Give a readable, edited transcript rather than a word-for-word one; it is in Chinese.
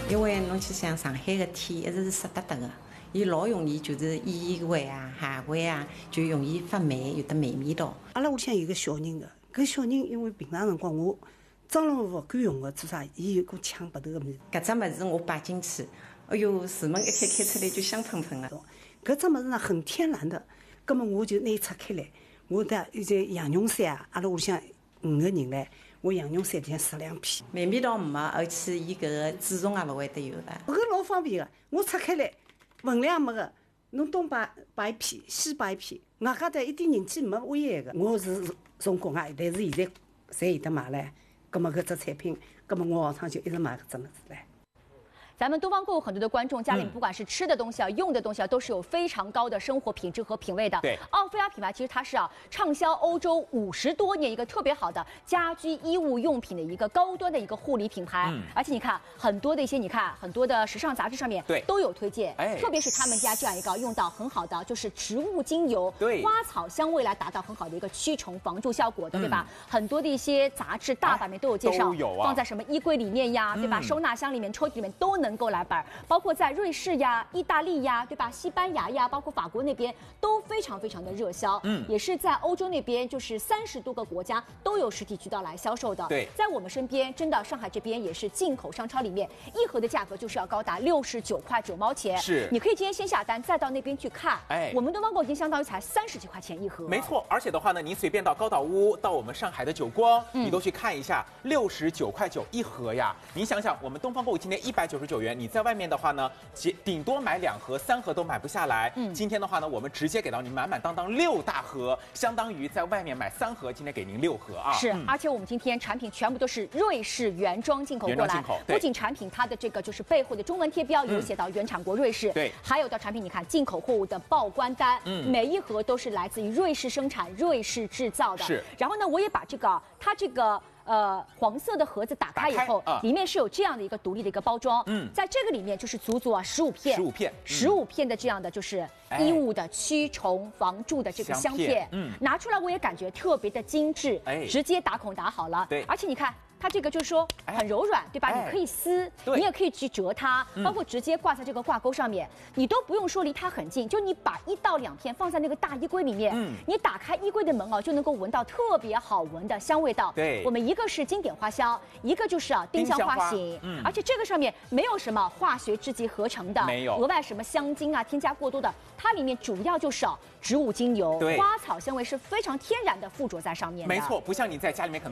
因为侬去想上海个天一直是湿哒哒个，伊老容易就是烟味啊、鞋味啊，就容易发霉，有得霉味道。 阿拉屋里向有个小人个，搿小人因为平常辰光我装了勿敢用个，做啥？伊有股抢白头个物事。 搿只物事我摆进去，哎哟，厨门一开出来就香喷喷个。 搿只物事呢很天然的，葛末我就拿伊拆开来，我带一只羊绒衫啊，阿拉屋里向5个人唻，我羊绒衫里向12片。 霉味道没，而且伊搿个蛀虫也勿会得有了。 搿老方便个，我拆开来，分量没个，侬东摆一片，西摆一片，外加的一点人气没危害个。我是从国外，但是现在侪有得买唻。葛末搿只产品，葛末我下趟就一直买搿只物事唻。 咱们东方购很多的观众家里不管是吃的东西啊、用的东西啊，都是有非常高的生活品质和品味的。 对， 奥菲亚品牌其实它是畅销欧洲50多年，一个特别好的家居衣物用品的一个高端的一个护理品牌。而且你看很多的一些，你看很多的时尚杂志上面都有推荐。特别是他们家这样一个用到很好的就是植物精油、花草香味来达到很好的一个驱虫防蛀效果的，对吧？很多的一些杂志大版面都有介绍，放在什么衣柜里面呀，对吧？收纳箱里面、抽屉里面都能够来摆，包括在瑞士呀、意大利呀，对吧？西班牙呀，包括法国那边都非常非常的热销。也是在欧洲那边，就是30多个国家都有实体渠道来销售的。 对， 在我们身边，真的上海这边也是进口商超里面，一盒的价格就是要高达69块9毛钱。 是， 你可以今天先下单，再到那边去看。我们东方购已经相当于才30几块钱一盒。 没错，而且的话呢，您随便到高岛屋，到我们上海的久光，你都去看一下，69块9一盒呀。您想想，我们东方购今天199元，你在外面的话呢，顶多买2盒、3盒都买不下来。今天的话呢，我们直接给到您满满当当6大盒，相当于在外面买3盒，今天给您6盒啊。 是，而且我们今天产品全部都是瑞士原装进口过来，不仅产品它的这个就是背后的中文贴标有写到原产国瑞士， 对， 还有的产品你看进口货物的报关单，每一盒都是来自于瑞士生产、瑞士制造的。 是， 然后呢，我也把它这个。黄色的盒子打开以后，里面是有这样的一个独立的一个包装。在这个里面就是足足15片，15片的这样的就是衣物的驱虫防蛀的这个香片。拿出来我也感觉特别的精致，直接打孔打好了。 对， 而且你看。它这个就是说很柔软，对吧？你可以撕，你也可以去折它，包括直接挂在这个挂钩上面，你都不用说离它很近，就你把1到2片放在那个大衣柜里面，你打开衣柜的门就能够闻到特别好闻的香味道。 对， 我们一个是经典花香，一个就是丁香花型，而且这个上面没有什么化学制剂合成的， 没有额外什么香精啊添加过多的，它里面主要就是植物精油、花草香味是非常天然的附着在上面的。 没错，不像你在家里面可能。